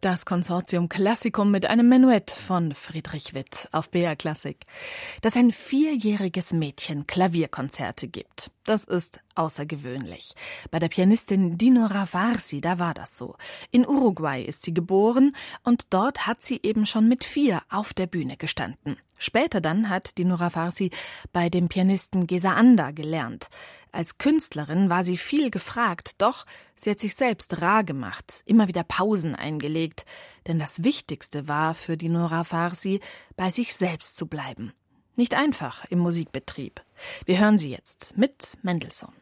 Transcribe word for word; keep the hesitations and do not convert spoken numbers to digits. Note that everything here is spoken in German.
Das Konsortium Classicum mit einem Menuett von Friedrich Witt auf B R Klassik. Dass ein vierjähriges Mädchen Klavierkonzerte gibt, das ist außergewöhnlich. Bei der Pianistin Dinora Varsi, da war das so. In Uruguay ist sie geboren und dort hat sie eben schon mit vier auf der Bühne gestanden. Später dann hat Dinora Varsi bei dem Pianisten Geza Anda gelernt. Als Künstlerin war sie viel gefragt, doch sie hat sich selbst rar gemacht, immer wieder Pausen eingelegt. Denn das Wichtigste war für Dinora Varsi, bei sich selbst zu bleiben. Nicht einfach im Musikbetrieb. Wir hören sie jetzt mit Mendelssohn.